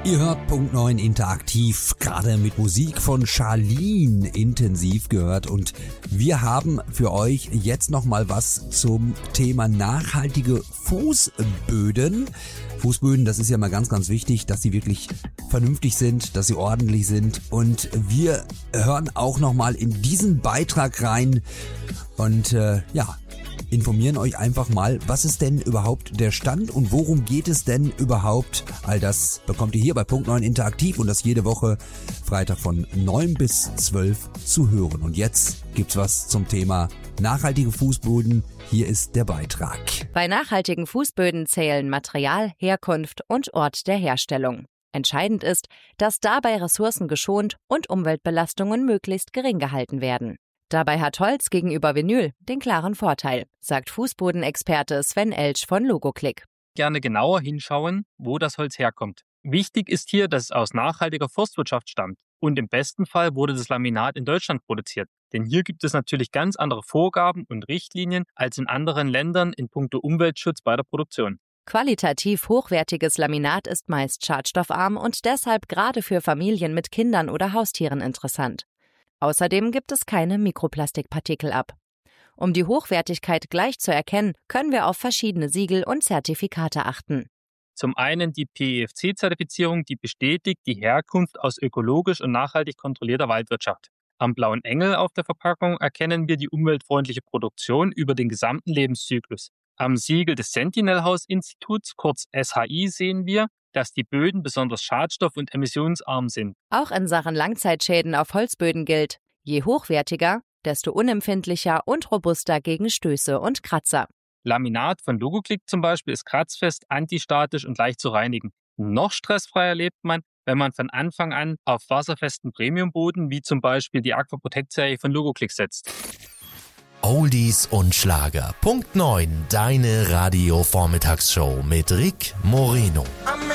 Ihr hört Punkt 9 interaktiv, gerade mit Musik von Charlene intensiv gehört, und wir haben für euch jetzt nochmal was zum Thema nachhaltige Fußböden. Fußböden, das ist ja mal ganz, ganz wichtig, dass sie wirklich vernünftig sind, dass sie ordentlich sind, und wir hören auch nochmal in diesen Beitrag rein und informieren euch einfach mal, was ist denn überhaupt der Stand und worum geht es denn überhaupt? All das bekommt ihr hier bei Punkt 9 interaktiv, und das jede Woche Freitag von 9 bis 12 zu hören. Und jetzt gibt's was zum Thema nachhaltige Fußböden. Hier ist der Beitrag. Bei nachhaltigen Fußböden zählen Material, Herkunft und Ort der Herstellung. Entscheidend ist, dass dabei Ressourcen geschont und Umweltbelastungen möglichst gering gehalten werden. Dabei hat Holz gegenüber Vinyl den klaren Vorteil, sagt Fußbodenexperte Sven Elsch von Logoclick. Gerne genauer hinschauen, wo das Holz herkommt. Wichtig ist hier, dass es aus nachhaltiger Forstwirtschaft stammt. Und im besten Fall wurde das Laminat in Deutschland produziert. Denn hier gibt es natürlich ganz andere Vorgaben und Richtlinien als in anderen Ländern in puncto Umweltschutz bei der Produktion. Qualitativ hochwertiges Laminat ist meist schadstoffarm und deshalb gerade für Familien mit Kindern oder Haustieren interessant. Außerdem gibt es keine Mikroplastikpartikel ab. Um die Hochwertigkeit gleich zu erkennen, können wir auf verschiedene Siegel und Zertifikate achten. Zum einen die PEFC-Zertifizierung, die bestätigt die Herkunft aus ökologisch und nachhaltig kontrollierter Waldwirtschaft. Am blauen Engel auf der Verpackung erkennen wir die umweltfreundliche Produktion über den gesamten Lebenszyklus. Am Siegel des Sentinel House Instituts, kurz SHI, sehen wir, dass die Böden besonders schadstoff- und emissionsarm sind. Auch in Sachen Langzeitschäden auf Holzböden gilt: Je hochwertiger, desto unempfindlicher und robuster gegen Stöße und Kratzer. Laminat von Logoclick zum Beispiel ist kratzfest, antistatisch und leicht zu reinigen. Noch stressfreier lebt man, wenn man von Anfang an auf wasserfesten Premiumboden wie zum Beispiel die Aqua Protect-Serie von Logoclick setzt. Oldies und Schlager. Punkt 9, deine Radio-Vormittagsshow mit Rick Moreno.